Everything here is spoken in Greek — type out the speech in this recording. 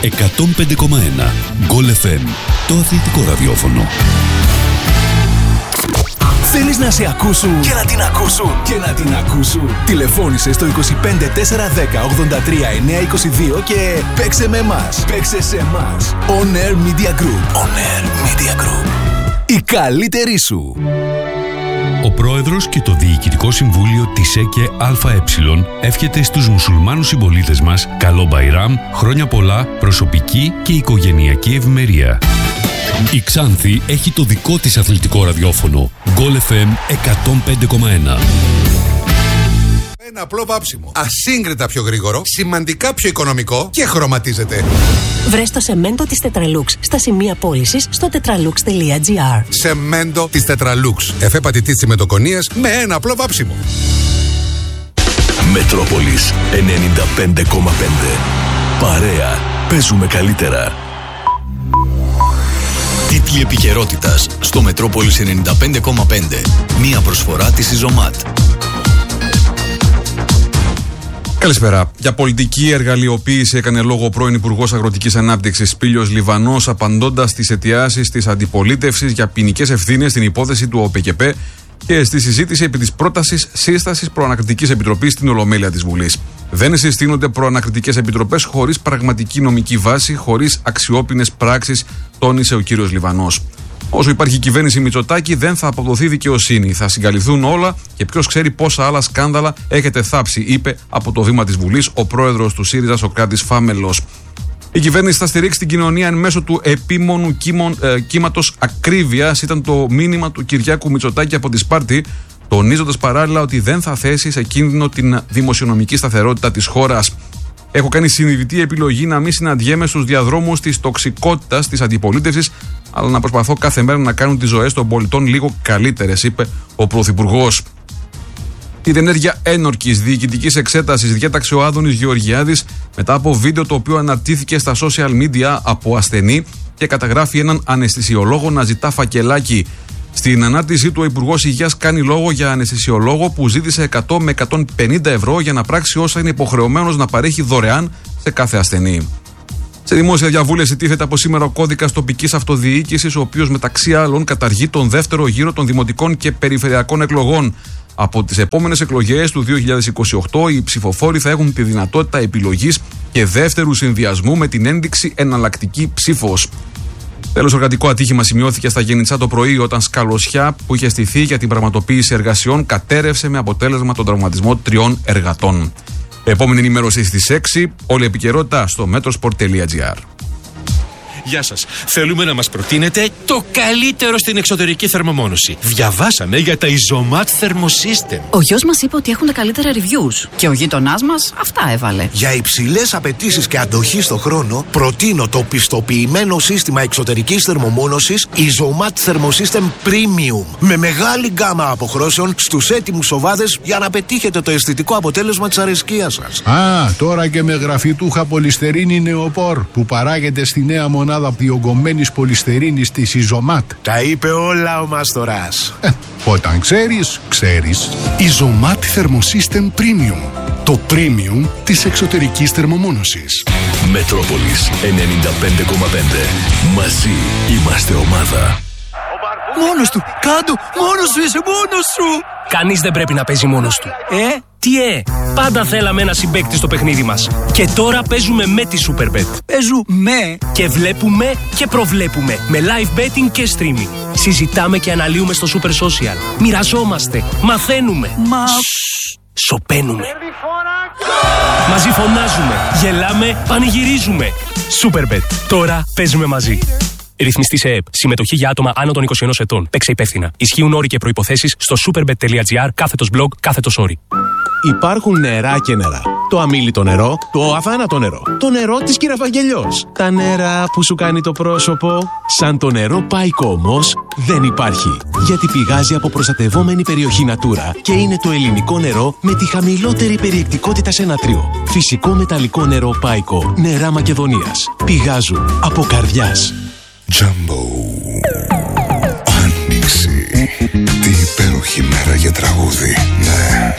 105,1 Goal FM, το αθλητικό ραδιόφωνο. Θέλεις να σε ακούσουν και να την ακούσουν και να την ακούσουν? Τηλεφώνησε στο 25 410 83 922 και παίξε με εμάς. Παίξε σε εμάς. On Air Media Group. On Air Media Group. Η καλύτερη σου. Ο πρόεδρος και το Διοικητικό Συμβούλιο της ΕΚΕ ΑΕ εύχεται στους μουσουλμάνους συμπολίτες μας καλό Μπαϊράμ, χρόνια πολλά, προσωπική και οικογενειακή ευημερία. Η Ξάνθη έχει το δικό της αθλητικό ραδιόφωνο Goal FM 105,1. Ένα απλό βάψιμο. Ασύγκριτα πιο γρήγορο, σημαντικά πιο οικονομικό και χρωματίζεται. Βρες το σεμέντο της Τετραλούξ στα σημεία πώλησης στο tetralux.gr. Σεμέντο της Τετραλούξ. Εφέ πατητής τσιμεντοκονίας με ένα απλό βάψιμο. Μετρόπολης 95,5. Παρέα. Παίζουμε καλύτερα. Τίτλοι επικαιρότητας στο Μετρόπολης 95,5. Μία προσφορά της Ιζωμάτ. Καλησπέρα. Για πολιτική εργαλειοποίηση έκανε λόγο ο πρώην Υπουργός Αγροτικής Ανάπτυξης Πήλιος Λιβανός, απαντώντας στις αιτιάσεις της αντιπολίτευσης για ποινικές ευθύνες στην υπόθεση του ΟΠΚΠ και στη συζήτηση επί της πρότασης σύστασης προανακριτικής επιτροπής στην Ολομέλεια της Βουλής. Δεν συστήνονται προανακριτικές επιτροπές χωρίς πραγματική νομική βάση, χωρίς αξιόπινες πράξεις, τόνισε ο κύριος Λιβανός. Όσο υπάρχει κυβέρνηση Μητσοτάκη, δεν θα αποδοθεί δικαιοσύνη. Θα συγκαλυφθούν όλα και ποιος ξέρει πόσα άλλα σκάνδαλα έχετε θάψει, είπε από το βήμα της Βουλής ο πρόεδρος του ΣΥΡΙΖΑ, Σωκράτης Φάμελος. Η κυβέρνηση θα στηρίξει την κοινωνία εν μέσω του επίμονου κύματος ακρίβειας, ήταν το μήνυμα του Κυριάκου Μητσοτάκη από τη Σπάρτη, τονίζοντας παράλληλα ότι δεν θα θέσει σε κίνδυνο την δημοσιονομική σταθερότητα της χώρας. Έχω κάνει συνειδητή επιλογή να μην συναντιέμαι στους διαδρόμους της τοξικότητας της αντιπολίτευσης, αλλά να προσπαθώ κάθε μέρα να κάνουν τις ζωές των πολιτών λίγο καλύτερες, είπε ο Πρωθυπουργός. Την ενέργεια ένορκης διοικητικής εξέτασης διέταξε ο Άδωνης Γεωργιάδης μετά από βίντεο το οποίο αναρτήθηκε στα social media από ασθενή και καταγράφει έναν αναισθησιολόγο να ζητά φακελάκι. Στην ανάρτησή του, ο Υπουργός Υγείας κάνει λόγο για αναισθησιολόγο που ζήτησε 100 με 150 ευρώ για να πράξει όσα είναι υποχρεωμένος να παρέχει δωρεάν σε κάθε ασθενή. Σε δημόσια διαβούλευση τίθεται από σήμερα ο κώδικας τοπικής αυτοδιοίκησης, ο οποίος μεταξύ άλλων καταργεί τον δεύτερο γύρο των δημοτικών και περιφερειακών εκλογών. Από τις επόμενες εκλογές του 2028, οι ψηφοφόροι θα έχουν τη δυνατότητα επιλογής και δεύτερου συνδυασμού με την ένδειξη εναλλακτική ψήφος. Τέλος, οργανικό ατύχημα σημειώθηκε στα Γενιτσά το πρωί όταν σκαλωσιά που είχε στηθεί για την πραγματοποίηση εργασιών κατέρευσε με αποτέλεσμα τον τραυματισμό 3 εργατών. Επόμενη ενημέρωση στις 6, όλη η επικαιρότητα στο metrosport.gr. Γεια σας. Θέλουμε να μας προτείνετε το καλύτερο στην εξωτερική θερμομόνωση. Διαβάσαμε για τα Ιζωμάτ Thermosystem. Ο γιος μας είπε ότι έχουν τα καλύτερα reviews και ο γείτονάς μας αυτά έβαλε. Για υψηλές απαιτήσεις και αντοχή στο χρόνο, προτείνω το πιστοποιημένο σύστημα εξωτερικής θερμομόνωσης Ιζωμάτ Thermosystem Premium. Με μεγάλη γκάμα αποχρώσεων στους έτοιμους σοβάδες για να πετύχετε το αισθητικό αποτέλεσμα της αρεσκίας σας. Τώρα και με γραφιτούχα πολυστερίνη νεοπόρ που παράγεται στη νέα μονάδα διογκωμένης πολυστερίνης της Ιζωμάτ. Τα είπε όλα ο Μάστορας. Όταν ξέρεις, ξέρεις. Ιζωμάτ Thermosystem Premium. Το premium της εξωτερικής θερμομόνωσης. Μετρόπολης 95,5. Μαζί είμαστε ομάδα. Μόνος του, κάτω, μόνος σου είσαι, μόνος σου. Κανείς δεν πρέπει να παίζει μόνος του. Τι πάντα θέλαμε ένα συμπαίκτη στο παιχνίδι μας. Και τώρα παίζουμε με τη Superbet. Παίζουμε. Και βλέπουμε και προβλέπουμε. Με live betting και streaming. Συζητάμε και αναλύουμε στο Super Social. Μοιραζόμαστε. Μαθαίνουμε. Σωπαίνουμε. Μαζί φωνάζουμε. Γελάμε. Πανηγυρίζουμε. Superbet. Τώρα παίζουμε μαζί. Ρυθμιστή σε ΕΕΠ. Συμμετοχή για άτομα άνω των 21 ετών. Παίξε υπεύθυνα. Ισχύουν όροι και προϋποθέσεις στο superbet.gr/blog/όροι. Υπάρχουν νερά και νερά. Το αμίλητο νερό, το αφάνατο νερό, το νερό της κυρία Βαγγελιός. Τα νερά που σου κάνει το πρόσωπο. Σαν το νερό Πάικο όμως δεν υπάρχει. Γιατί πηγάζει από προστατευόμενη περιοχή Natura και είναι το ελληνικό νερό με τη χαμηλότερη περιεκτικότητα σε νατρίο. Φυσικό μεταλλικό νερό Πάικο. Νερά Μακεδονίας. Πηγάζουν από καρδιάς. Jumbo. Άνοιξη. Τι υπέροχη μέρα για τραγούδι. Ναι.